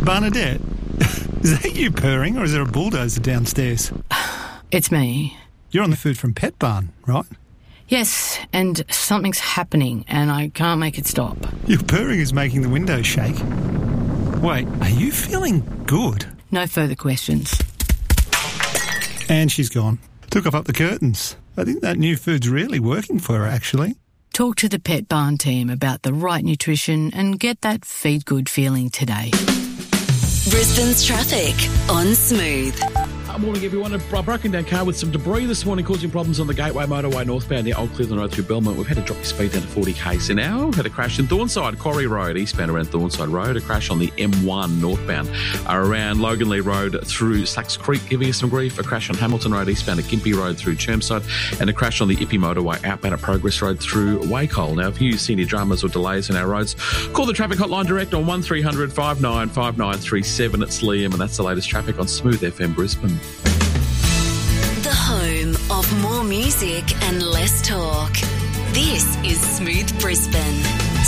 Bernadette, is that you purring or is there a bulldozer downstairs? It's me. You're on the Food from Pet Barn, right? Yes, and something's happening and I can't make it stop. Your purring is making the windows shake. Wait, are you feeling good? No further questions. And she's gone. Took off the curtains. I think that new food's really working for her, actually. Talk to the Pet Barn team about the right nutrition and get that feed good feeling today. Brisbane's traffic on Smooth. Morning, everyone. A broken down car with some debris this morning causing problems on the Gateway Motorway northbound near Old Cleveland Road through Belmont. We've had to drop your speed down to 40 k's an hour. We've had a crash in Thornside, Quarry Road, eastbound around Thornside Road. A crash on the M1 northbound around Loganley Road through Slacks Creek, giving us some grief. A crash on Hamilton Road, eastbound at Gympie Road through Chermside. And a crash on the Ippy Motorway outbound at Progress Road through Wacol. Now, if you see any dramas or delays on our roads, call the traffic hotline direct on 1300 59 5937. It's Liam, and that's the latest traffic on Smooth FM Brisbane. The home of more music and less talk. This is Smooth Brisbane.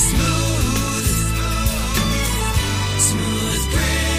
Smooth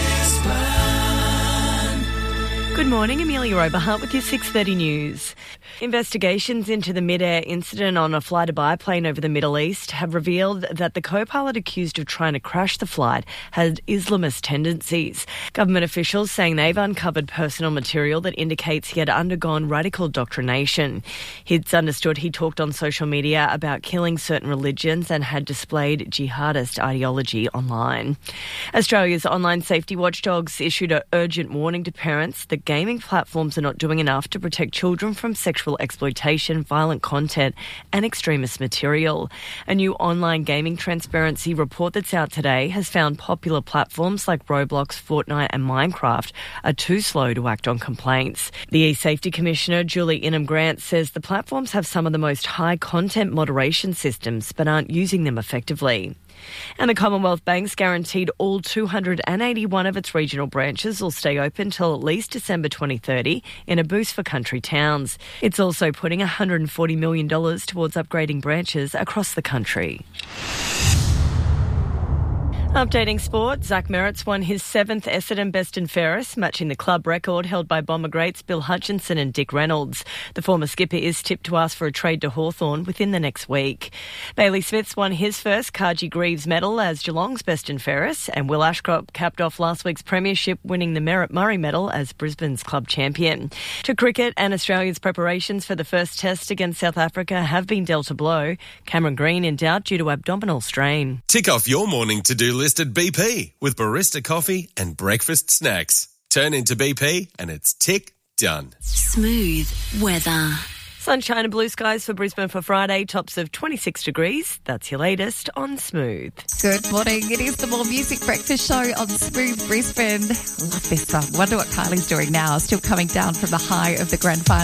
Brisbane. Good morning, Amelia Oberhart with your 6:30 news. Investigations into the mid-air incident on a fly-to-buy plane over the Middle East have revealed that the co-pilot accused of trying to crash the flight had Islamist tendencies. Government officials saying they've uncovered personal material that indicates he had undergone radical indoctrination. It's understood he talked on social media about killing certain religions and had displayed jihadist ideology online. Australia's online safety watchdogs issued an urgent warning to parents that gaming platforms are not doing enough to protect children from sexual exploitation, violent content and extremist material. A new online gaming transparency report that's out today has found popular platforms like Roblox, Fortnite and Minecraft are too slow to act on complaints. The E-Safety Commissioner, Julie Ingham-Grant, says the platforms have some of the most high content moderation systems but aren't using them effectively. And the Commonwealth Bank's guaranteed all 281 of its regional branches will stay open till at least December 2030 in a boost for country towns. It's also putting $140 million towards upgrading branches across the country. Updating sport, Zach Merritt's won his 7th Essendon Best and Fairest, matching the club record held by Bomber greats Bill Hutchinson and Dick Reynolds. The former skipper is tipped to ask for a trade to Hawthorn within the next week. Bailey Smith's won his first Cargie Greaves medal as Geelong's Best and Fairest, and Will Ashcroft capped off last week's premiership, winning the Merritt Murray medal as Brisbane's club champion. To cricket, and Australia's preparations for the first test against South Africa have been dealt a blow. Cameron Green in doubt due to abdominal strain. Tick off your morning to-do list at BP with barista coffee and breakfast snacks. Turn into BP and it's tick done. Smooth weather. Sunshine and blue skies for Brisbane for Friday, tops of 26 degrees. That's your latest on Smooth. Good morning. It is the More Music Breakfast Show on Smooth Brisbane. Love this song. Wonder what Kylie's doing now. Still coming down from the high of the grand final.